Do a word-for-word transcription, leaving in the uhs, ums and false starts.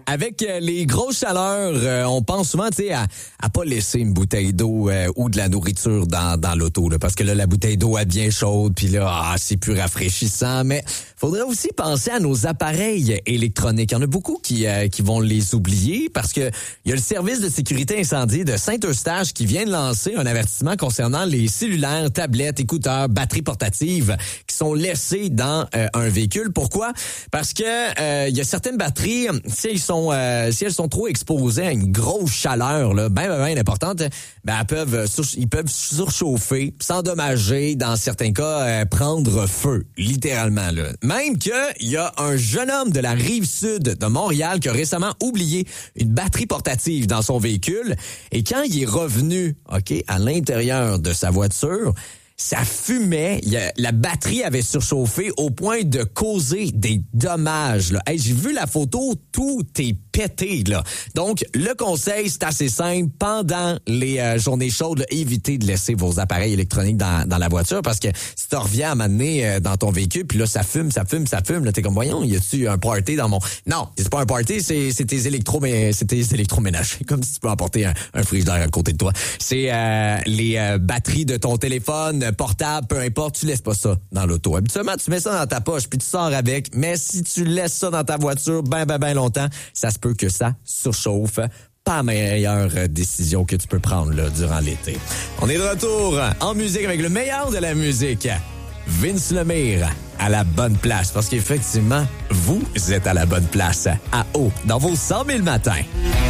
avec euh, les grosses chaleurs, euh, on pense souvent, tu sais, à, à pas laisser une bouteille d'eau euh, ou de la nourriture dans, dans l'auto, là, parce que là, la bouteille d'eau est bien chaude, puis là, ah, c'est plus rafraîchissant. Mais faudrait aussi penser à nos appareils électroniques. Il y en a beaucoup qui euh, qui vont les oublier parce que il y a le service de sécurité incendie de Saint-Eustache qui vient de lancer un avertissement concernant les cellulaires, tablettes, écouteurs, batteries portatives qui sont laissés dans euh, un véhicule. Pourquoi? Parce que euh, il y a certaines batteries, si elles sont euh, si elles sont trop exposées à une grosse chaleur, là, ben ben, ben importante, ben elles peuvent sur, ils peuvent surchauffer, s'endommager, dans certains cas euh, prendre feu, littéralement là. Même que il y a un jeune homme de la rive sud de Montréal qui a récemment oublié une batterie portative dans son véhicule et quand il est revenu, OK, à l'intérieur de sa voiture, ça fumait, il y a, la batterie avait surchauffé au point de causer des dommages. Là. Hey, j'ai vu la photo, tout est pété. Là. Donc, le conseil, c'est assez simple. Pendant les euh, journées chaudes, là, évitez de laisser vos appareils électroniques dans, dans la voiture parce que si tu reviens à m'amener euh, dans ton véhicule, puis là, ça fume, ça fume, ça fume, là, t'es comme, voyons, y a-tu un party dans mon... Non, c'est pas un party, c'est, c'est tes électro, c'est tes électroménagers. Comme si tu peux emporter un, un frigidaire à côté de toi. C'est euh, les euh, batteries de ton téléphone, portable, peu importe, tu laisses pas ça dans l'auto. Habituellement, tu mets ça dans ta poche puis tu sors avec, mais si tu laisses ça dans ta voiture ben ben ben longtemps, ça se peut que ça surchauffe. Pas la meilleure décision que tu peux prendre là, durant l'été. On est de retour en musique avec le meilleur de la musique. Vince Lemire à la bonne place, parce qu'effectivement, vous êtes à la bonne place. À haut, dans vos cent mille matins.